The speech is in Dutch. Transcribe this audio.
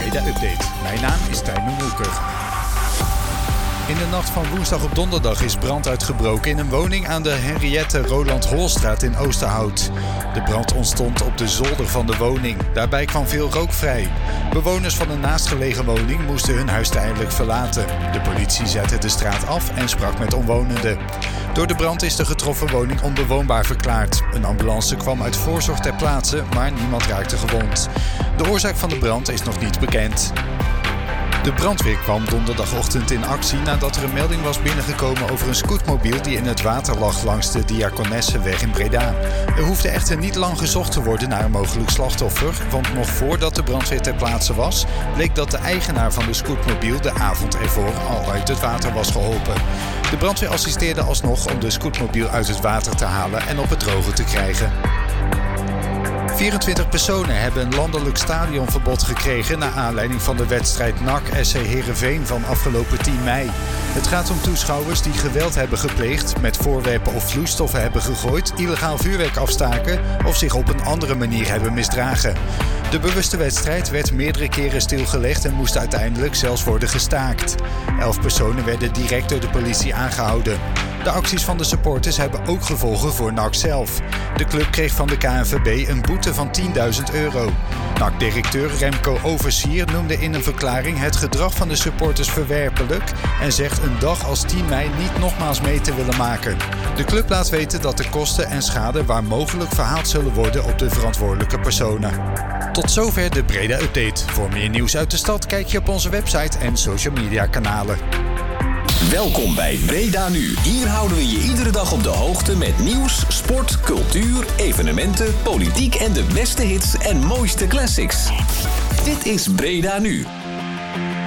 Breda Update. Mijn naam is Tijmen Moelker. In de nacht van woensdag op donderdag is brand uitgebroken in een woning aan de Henriette Roland Holstraat in Oosterhout. De brand ontstond op de zolder van de woning. Daarbij kwam veel rook vrij. Bewoners van een naastgelegen woning moesten hun huis tijdelijk verlaten. De politie zette de straat af en sprak met omwonenden. Door de brand is de getroffen woning onbewoonbaar verklaard. Een ambulance kwam uit voorzorg ter plaatse, maar niemand raakte gewond. De oorzaak van de brand is nog niet bekend. De brandweer kwam donderdagochtend in actie nadat er een melding was binnengekomen over een scootmobiel die in het water lag langs de Diakonesseweg in Breda. Er hoefde echter niet lang gezocht te worden naar een mogelijk slachtoffer, want nog voordat de brandweer ter plaatse was, bleek dat de eigenaar van de scootmobiel de avond ervoor al uit het water was geholpen. De brandweer assisteerde alsnog om de scootmobiel uit het water te halen en op het droge te krijgen. 24 personen hebben een landelijk stadionverbod gekregen naar aanleiding van de wedstrijd NAC-SC Heerenveen van afgelopen 10 mei. Het gaat om toeschouwers die geweld hebben gepleegd, met voorwerpen of vloeistoffen hebben gegooid, illegaal vuurwerk afstaken of zich op een andere manier hebben misdragen. De bewuste wedstrijd werd meerdere keren stilgelegd en moest uiteindelijk zelfs worden gestaakt. 11 personen werden direct door de politie aangehouden. De acties van de supporters hebben ook gevolgen voor NAC zelf. De club kreeg van de KNVB een boete van €10.000. NAC-directeur Remco Oversier noemde in een verklaring het gedrag van de supporters verwerpelijk en zegt een dag als 10 mei niet nogmaals mee te willen maken. De club laat weten dat de kosten en schade waar mogelijk verhaald zullen worden op de verantwoordelijke personen. Tot zover de Breda Update. Voor meer nieuws uit de stad kijk je op onze website en social media kanalen. Welkom bij Breda Nu. Hier houden we je iedere dag op de hoogte met nieuws, sport, cultuur, evenementen, politiek en de beste hits en mooiste classics. Dit is Breda Nu.